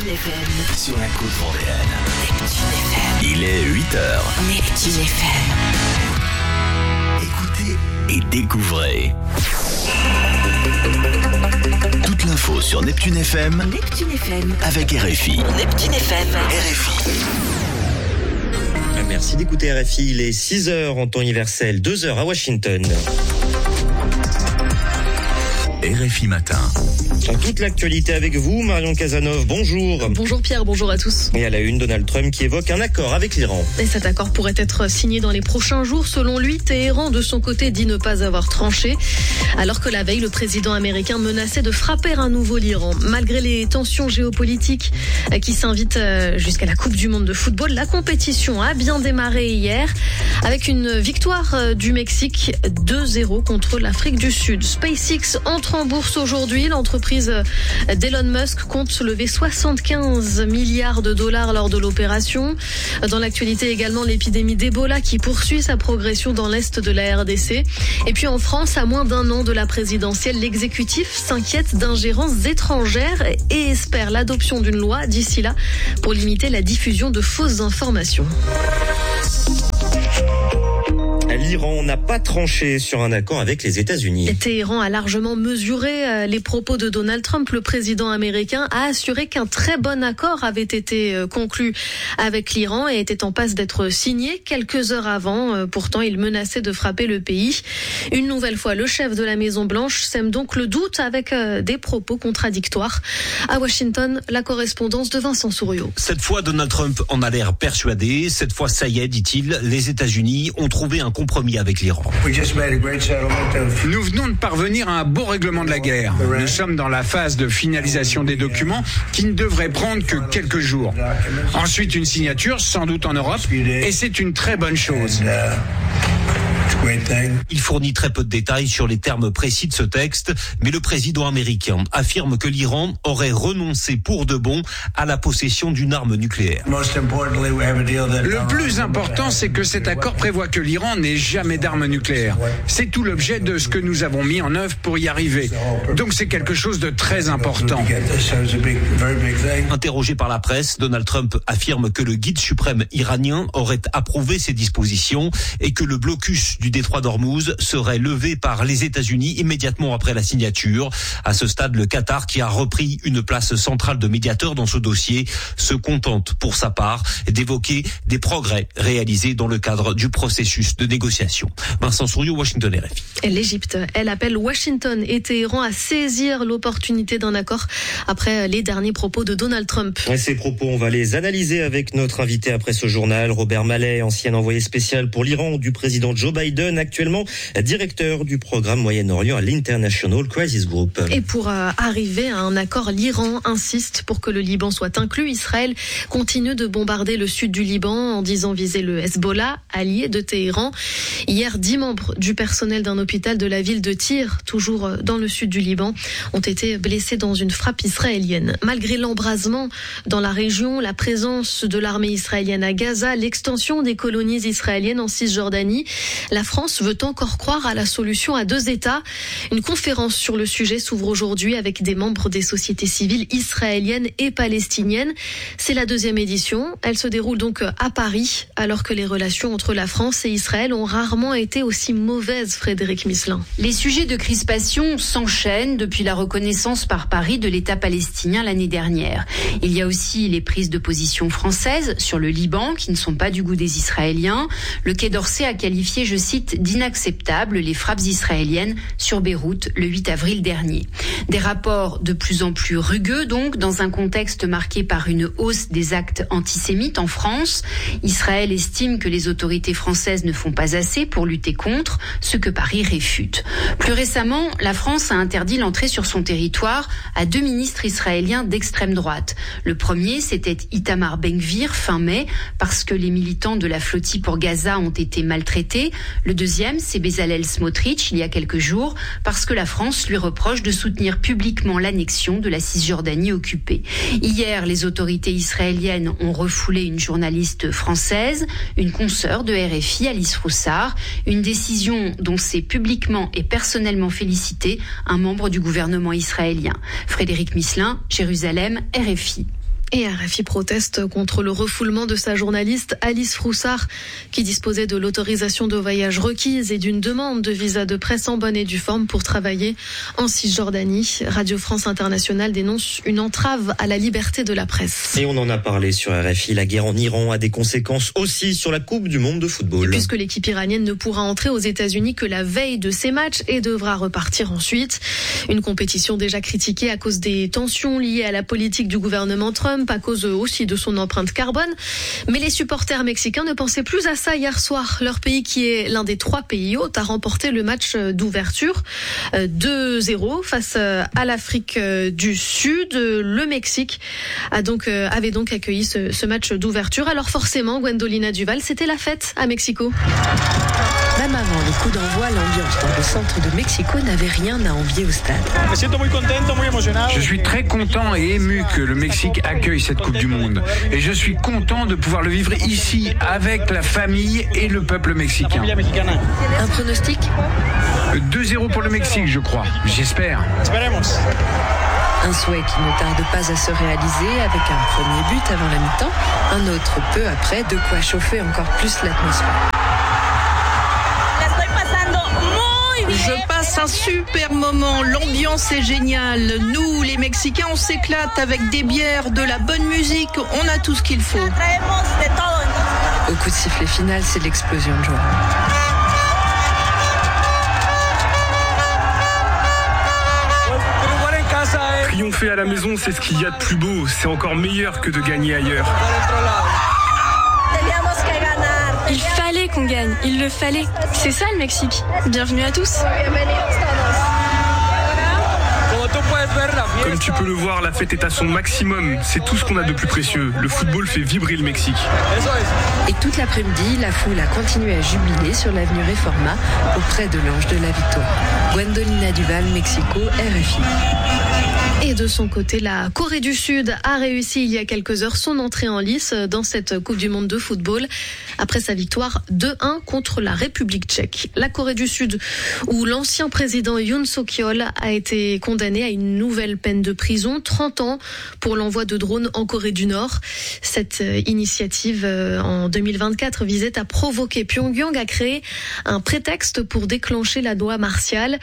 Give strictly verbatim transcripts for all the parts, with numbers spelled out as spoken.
F M. Sur la côte vendéenne. Neptune F M. Il est huit heures. Neptune F M. Écoutez et découvrez. Toute l'info sur Neptune F M. Neptune F M. Avec R F I. Neptune F M. R F I. Merci d'écouter R F I. Il est six heures en temps universel, deux heures à Washington. R F I Matin. Dans toute l'actualité avec vous, Marion Casanov, bonjour. Bonjour Pierre, bonjour à tous. Et à la une, Donald Trump qui évoque un accord avec l'Iran. Et cet accord pourrait être signé dans les prochains jours. Selon lui, Téhéran, de son côté, dit ne pas avoir tranché. Alors que la veille, le président américain menaçait de frapper à nouveau l'Iran. Malgré les tensions géopolitiques qui s'invitent jusqu'à la Coupe du Monde de football, la compétition a bien démarré hier avec une victoire du Mexique deux zéro contre l'Afrique du Sud. SpaceX entre en bourse aujourd'hui. L'entreprise d'Elon Musk compte lever soixante-quinze milliards de dollars lors de l'opération. Dans l'actualité également, l'épidémie d'Ebola qui poursuit sa progression dans l'est de la R D C. Et puis en France, à moins d'un an de la présidentielle, l'exécutif s'inquiète d'ingérences étrangères et espère l'adoption d'une loi d'ici là pour limiter la diffusion de fausses informations. L'Iran n'a pas tranché sur un accord avec les États-Unis. Téhéran a largement mesuré les propos de Donald Trump. Le président américain a assuré qu'un très bon accord avait été conclu avec l'Iran et était en passe d'être signé quelques heures avant. Pourtant, il menaçait de frapper le pays. Une nouvelle fois, le chef de la Maison-Blanche sème donc le doute avec des propos contradictoires. À Washington, la correspondance de Vincent Souriau. Cette fois, Donald Trump en a l'air persuadé. Cette fois, ça y est, dit-il, les États-Unis ont trouvé un compromis avec l'Iran. Nous venons de parvenir à un beau règlement de la guerre. Nous sommes dans la phase de finalisation des documents qui ne devrait prendre que quelques jours. Ensuite, une signature, sans doute en Europe, et c'est une très bonne chose. Il fournit très peu de détails sur les termes précis de ce texte, mais le président américain affirme que l'Iran aurait renoncé pour de bon à la possession d'une arme nucléaire. Le plus important, c'est que cet accord prévoit que l'Iran n'ait jamais d'arme nucléaire. C'est tout l'objet de ce que nous avons mis en œuvre pour y arriver. Donc c'est quelque chose de très important. Interrogé par la presse, Donald Trump affirme que le guide suprême iranien aurait approuvé ces dispositions et que le blocus du détroit d'Ormuz serait levé par les États-Unis immédiatement après la signature. À ce stade, le Qatar, qui a repris une place centrale de médiateur dans ce dossier, se contente pour sa part d'évoquer des progrès réalisés dans le cadre du processus de négociation. Vincent Souriau, Washington, R F I. L'Égypte, elle appelle Washington et Téhéran à saisir l'opportunité d'un accord après les derniers propos de Donald Trump. Et ces propos, on va les analyser avec notre invité après ce journal, Robert Mallet, ancien envoyé spécial pour l'Iran du président Joe Biden, actuellement directeur du programme Moyen-Orient à l'International Crisis Group. Et pour euh, arriver à un accord, l'Iran insiste pour que le Liban soit inclus. Israël continue de bombarder le sud du Liban en disant viser le Hezbollah, allié de Téhéran. Hier, dix membres du personnel d'un hôpital de la ville de Tyr, toujours dans le sud du Liban, ont été blessés dans une frappe israélienne. Malgré l'embrasement dans la région, la présence de l'armée israélienne à Gaza, l'extension des colonies israéliennes en Cisjordanie, la France veut encore croire à la solution à deux États. Une conférence sur le sujet s'ouvre aujourd'hui avec des membres des sociétés civiles israéliennes et palestiniennes. C'est la deuxième édition. Elle se déroule donc à Paris, alors que les relations entre la France et Israël ont rarement été aussi mauvaises, Frédéric Misselin. Les sujets de crispation s'enchaînent depuis la reconnaissance par Paris de l'État palestinien l'année dernière. Il y a aussi les prises de position françaises sur le Liban, qui ne sont pas du goût des Israéliens. Le Quai d'Orsay a qualifié, je cite, d'inacceptables les frappes israéliennes sur Beyrouth le huit avril dernier. Des rapports de plus en plus rugueux donc, dans un contexte marqué par une hausse des actes antisémites en France. Israël estime que les autorités françaises ne font pas assez pour lutter contre, ce que Paris réfute. Plus récemment, la France a interdit l'entrée sur son territoire à deux ministres israéliens d'extrême droite. Le premier, c'était Itamar Ben-Gvir fin mai, parce que les militants de la flottille pour Gaza ont été maltraités. Le deuxième, c'est Bezalel Smotrich, il y a quelques jours, parce que la France lui reproche de soutenir publiquement l'annexion de la Cisjordanie occupée. Hier, les autorités israéliennes ont refoulé une journaliste française, une consoeur de R F I, Alice Roussard, une décision dont s'est publiquement et personnellement félicité un membre du gouvernement israélien. Frédéric Misselin, Jérusalem, R F I. Et R F I proteste contre le refoulement de sa journaliste Alice Froussard, qui disposait de l'autorisation de voyage requise et d'une demande de visa de presse en bonne et due forme pour travailler en Cisjordanie. Radio France Internationale dénonce une entrave à la liberté de la presse. Et on en a parlé sur R F I, la guerre en Iran a des conséquences aussi sur la Coupe du monde de football. Puisque l'équipe iranienne ne pourra entrer aux États-Unis que la veille de ses matchs et devra repartir ensuite. Une compétition déjà critiquée à cause des tensions liées à la politique du gouvernement Trump, à cause aussi de son empreinte carbone. Mais les supporters mexicains ne pensaient plus à ça hier soir. Leur pays, qui est l'un des trois pays hôtes, a remporté le match d'ouverture deux zéro face à l'Afrique du Sud. Le Mexique a donc, avait donc accueilli ce, ce match d'ouverture. Alors forcément, Gwendolina Duval, c'était la fête à Mexico. Même avant le coup d'envoi, l'ambiance dans le centre de Mexico n'avait rien à envier au stade. Je suis très content et ému que le Mexique accueille cette Coupe du Monde. Et je suis content de pouvoir le vivre ici, avec la famille et le peuple mexicain. Un pronostic ? deux zéro pour le Mexique, je crois. J'espère. Un souhait qui ne tarde pas à se réaliser avec un premier but avant la mi-temps, un autre peu après, de quoi chauffer encore plus l'atmosphère. Je passe un super moment, l'ambiance est géniale. Nous, les Mexicains, on s'éclate avec des bières, de la bonne musique, on a tout ce qu'il faut. Au coup de sifflet final, c'est l'explosion de joie. Triompher à la maison, c'est ce qu'il y a de plus beau. C'est encore meilleur que de gagner ailleurs. Il fallait qu'on gagne, il le fallait. C'est ça le Mexique. Bienvenue à tous. Comme tu peux le voir, la fête est à son maximum. C'est tout ce qu'on a de plus précieux. Le football fait vibrer le Mexique. Et toute l'après-midi, la foule a continué à jubiler sur l'avenue Reforma auprès de l'ange de la victoire. Gwendolina Duval, Mexico, R F I. Et de son côté, la Corée du Sud a réussi il y a quelques heures son entrée en lice dans cette Coupe du Monde de football après sa victoire deux un contre la République tchèque. La Corée du Sud, où l'ancien président Yoon Suk-yeol a été condamné à une nouvelle peine de prison, trente ans pour l'envoi de drones en Corée du Nord. Cette initiative en deux mille vingt-quatre visait à provoquer Pyongyang à créer un prétexte pour déclencher la loi martiale.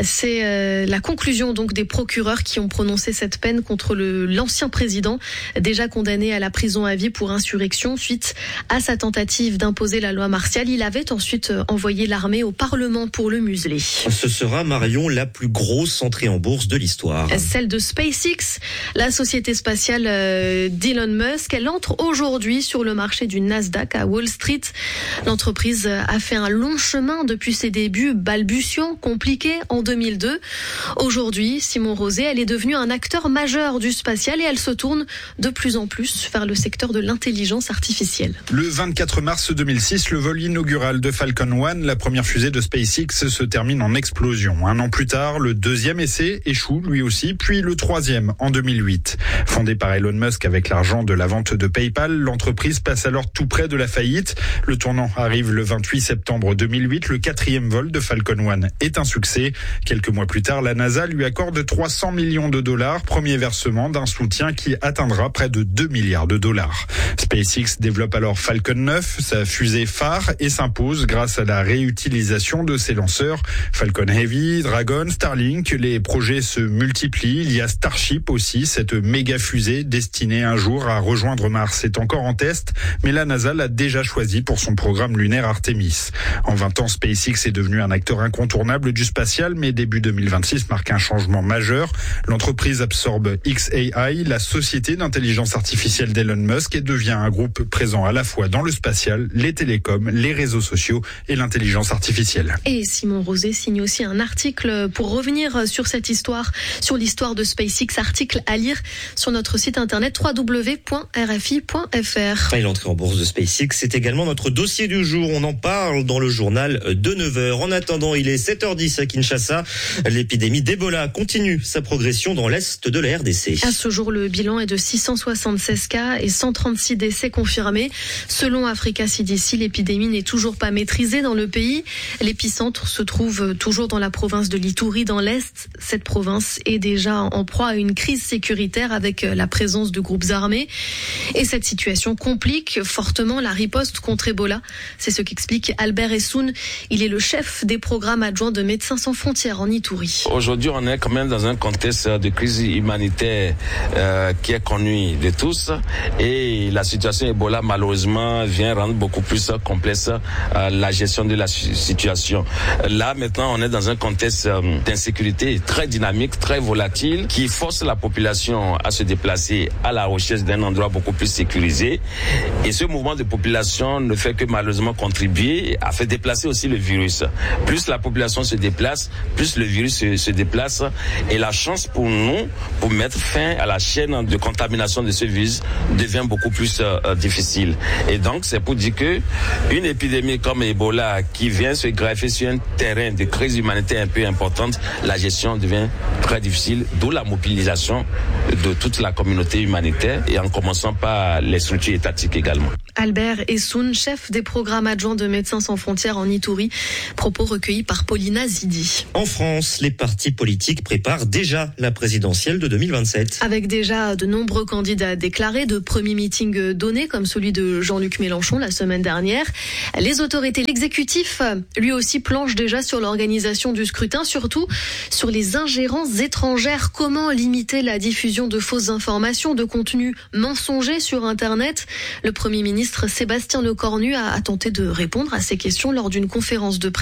C'est la conclusion donc des procureurs qui ont prononcé cette peine contre le, l'ancien président, déjà condamné à la prison à vie pour insurrection suite à sa tentative d'imposer la loi martiale. Il avait ensuite envoyé l'armée au Parlement pour le museler. Ce sera, Marion, la plus grosse entrée en bourse de l'histoire. Celle de SpaceX, la société spatiale d'Elon Musk. Elle entre aujourd'hui sur le marché du Nasdaq à Wall Street. L'entreprise a fait un long chemin depuis ses débuts balbutiants, compliqués en deux mille deux. Aujourd'hui, Simon Rosé, elle est devenue un acteur majeur du spatial et elle se tourne de plus en plus vers le secteur de l'intelligence artificielle. Le vingt-quatre mars deux mille six, le vol inaugural de Falcon un, la première fusée de SpaceX, se termine en explosion. Un an plus tard, le deuxième essai échoue lui aussi, puis le troisième en deux mille huit. Fondée par Elon Musk avec l'argent de la vente de PayPal, l'entreprise passe alors tout près de la faillite. Le tournant arrive le vingt-huit septembre deux mille huit. Le quatrième vol de Falcon un est un succès. Quelques mois plus tard, la NASA lui accorde trois cents millions de dollars, premier versement d'un soutien qui atteindra près de deux milliards de dollars. SpaceX développe alors Falcon neuf, sa fusée phare, et s'impose grâce à la réutilisation de ses lanceurs. Falcon Heavy, Dragon, Starlink, les projets se multiplient. Il y a Starship aussi, cette méga fusée destinée un jour à rejoindre Mars est encore en test, mais la NASA l'a déjà choisi pour son programme lunaire Artemis. En vingt ans, SpaceX est devenu un acteur incontournable du spatial, mais début deux mille vingt-six marque un changement majeur. L'entreprise absorbe X A I, la société d'intelligence artificielle d'Elon Musk, et devient un groupe présent à la fois dans le spatial, les télécoms, les réseaux sociaux et l'intelligence artificielle. Et Simon Rosé signe aussi un article pour revenir sur cette histoire, sur l'histoire de SpaceX, article à lire sur notre site internet w w w point r f i point f r. Et l'entrée en bourse de SpaceX, c'est également notre dossier du jour. On en parle dans le journal de neuf heures. En attendant, il est sept heures dix à Kinshasa. L'épidémie d'Ebola continue sa progression dans dans l'est de la R D C. À ce jour, le bilan est de six cent soixante-seize cas et cent trente-six décès confirmés. Selon Africa C D C, l'épidémie n'est toujours pas maîtrisée dans le pays. L'épicentre se trouve toujours dans la province de l'Ituri, dans l'est. Cette province est déjà en proie à une crise sécuritaire avec la présence de groupes armés. Et cette situation complique fortement la riposte contre Ebola. C'est ce qu'explique Albert Essoun. Il est le chef des programmes adjoints de Médecins sans frontières en Ituri. Aujourd'hui, on est quand même dans un contexte de crise humanitaire euh, qui est connu de tous. Et la situation Ebola, malheureusement, vient rendre beaucoup plus complexe euh, la gestion de la situation. Là, maintenant, on est dans un contexte euh, d'insécurité très dynamique, très volatile, qui force la population à se déplacer à la recherche d'un endroit beaucoup plus sécurisé. Et ce mouvement de population ne fait que malheureusement contribuer à faire déplacer aussi le virus. Plus la population se déplace, plus le virus se, se déplace. Et la chance pour nous, pour mettre fin à la chaîne de contamination de ce virus, devient beaucoup plus euh, difficile. Et donc, c'est pour dire que une épidémie comme Ebola qui vient se greffer sur un terrain de crise humanitaire un peu importante, la gestion devient très difficile, d'où la mobilisation de toute la communauté humanitaire et en commençant par les structures étatiques également. Albert Essoun, chef des programmes adjoints de Médecins sans frontières en Ituri, propos recueillis par Paulina Zidi. En France, les partis politiques préparent déjà la présidentielle de deux mille vingt-sept. Avec déjà de nombreux candidats déclarés, de premiers meetings donnés comme celui de Jean-Luc Mélenchon la semaine dernière, les autorités, l'exécutif, lui aussi planche déjà sur l'organisation du scrutin, surtout sur les ingérences étrangères. Comment limiter la diffusion de fausses informations, de contenus mensongers sur Internet? Le Premier ministre Sébastien Lecornu a tenté de répondre à ces questions lors d'une conférence de presse